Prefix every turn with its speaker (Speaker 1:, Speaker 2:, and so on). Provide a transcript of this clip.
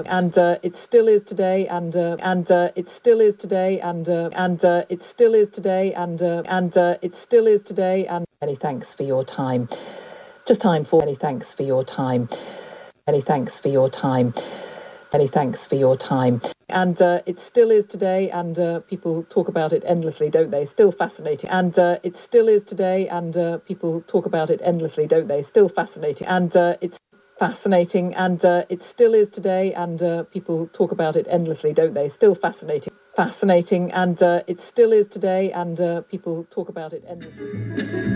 Speaker 1: it still is today, and it still is today, and it still is today, and it still is today. And many thanks for your time. Just time for many thanks for your time. Many thanks for your time. Many thanks for your time. And it still is today, and people talk about it endlessly, don't they? Still fascinating. And it still is today, and people talk about it endlessly, don't they? Still fascinating. And it's fascinating, and it still is today, and people talk about it endlessly, don't they? Still fascinating. Fascinating, and it still is today, and people talk about it endlessly.